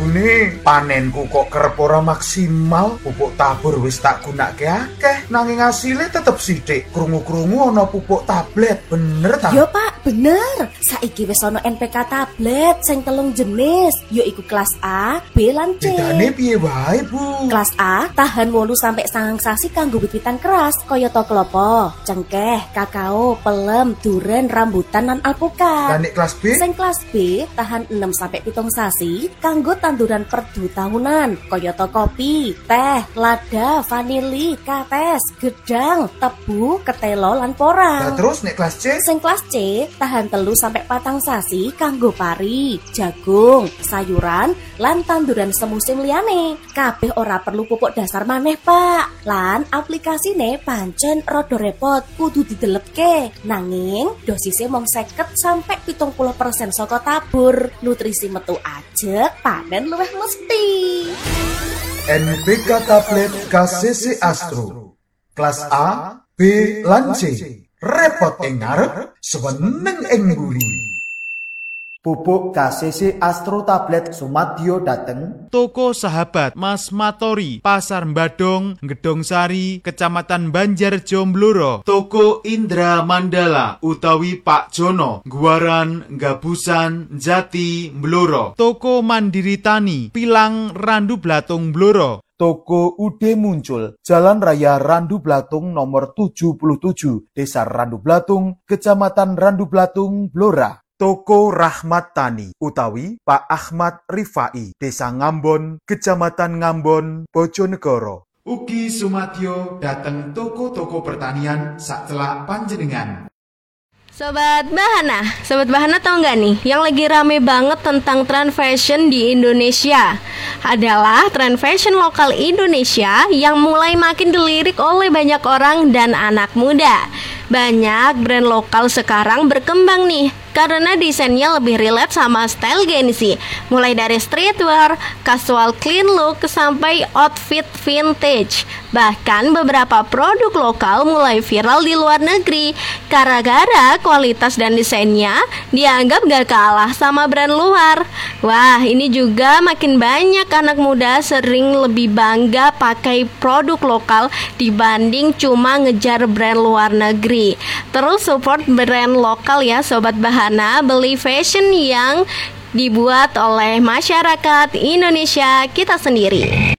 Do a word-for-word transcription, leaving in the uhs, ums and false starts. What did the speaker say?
Jagune panenku kok kerep ora maksimal. Pupuk tabur wis tak gunake akeh, nanging asile tetep sithik. Krungu-krungu ana pupuk tablet, bener ta? Yo Pak, bener. Saiki wis ana N P K tablet sing telung jenis, yaiku kelas A, B lan C. Bedane piye wae, Bu? Kelas A tahan wolu sampai sangang sasi kanggo wiwitan keras, kayata klopo, cengkeh, kakao, pelem, duren, rambutan lan alpukat. Lan nek kelas B? Sing kelas B tahan enam sampai pitung sasi kanggo tanduran perdu tahunan, kayata kopi, teh, lada, vanili, kates, gedang, tebu, ketelo lan porang. Nah, terus nek kelas C? Sing kelas C tahan telu sampai patang sasi kanggo pari, jagung, sayuran lan tanduran semusim liyane. Kabeh ora perlu pupuk dasar maneh, Pak. Lan aplikasine pancen rada repot, kudu didelepke. Nanging dosisnya mung seket sampai pitung puluh persen saka tabur. Nutrisi metu ajeg, panen luwih mesti. N P K tablet K C C Astro. Kelas A, B lan C. Repot ing ngarep, seneng ing mburi. Pupuk K C C Astro tablet sumadyo dateng Toko Sahabat Mas Matori, Pasar Mbadong, Gedong Sari, Kecamatan Banjar Jombloro. Toko Indra Mandala utawi Pak Jono, Guaran, Gabusan, Jati, Bloro. Toko Mandiri Tani, Pilang, Randu Blatung, Bloro. Toko Ude Muncul, Jalan Raya Randu Blatung nomor tujuh puluh tujuh, Desa Randu Blatung, Kecamatan Randu Blatung, Blora. Toko Rahmat Tani utawi Pak Ahmad Rifai, Desa Ngambon, Kecamatan Ngambon, Bojonegoro. Ugi sumadyo dateng toko-toko pertanian sacelak panjenengan. Sobat Bahana, Sobat Bahana tahu nggak nih yang lagi rame banget tentang tren fashion di Indonesia? Adalah tren fashion lokal Indonesia yang mulai makin dilirik oleh banyak orang dan anak muda. Banyak brand lokal sekarang berkembang nih karena desainnya lebih relate sama style Gen Z. Mulai dari streetwear, casual clean look, sampai outfit vintage. Bahkan beberapa produk lokal mulai viral di luar negeri gara-gara kualitas dan desainnya dianggap gak kalah sama brand luar. Wah, ini juga makin banyak anak muda sering lebih bangga pakai produk lokal dibanding cuma ngejar brand luar negeri. Terus support brand lokal ya Sobat Bahana, beli fashion yang dibuat oleh masyarakat Indonesia kita sendiri.